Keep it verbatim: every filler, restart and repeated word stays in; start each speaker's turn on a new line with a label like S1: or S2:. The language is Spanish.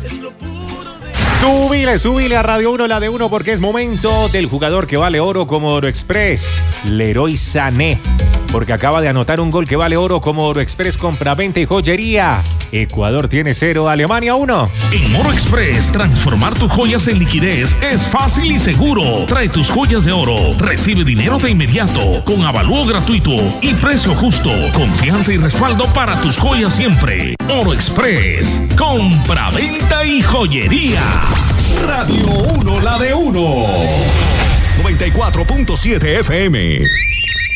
S1: Súbile, súbile a Radio uno, la de uno, porque es momento del jugador que vale oro como Oro Express, Leroy Sané. Porque acaba de anotar un gol que vale oro como Oro Express, compraventa y joyería. Ecuador tiene cero, Alemania uno.
S2: En Oro Express, transformar tus joyas en liquidez es fácil y seguro. Trae tus joyas de oro, recibe dinero de inmediato, con avalúo gratuito y precio justo. Confianza y respaldo para tus joyas siempre. Oro Express, compraventa y joyería.
S3: Radio uno, la de uno. noventa y cuatro punto siete F M.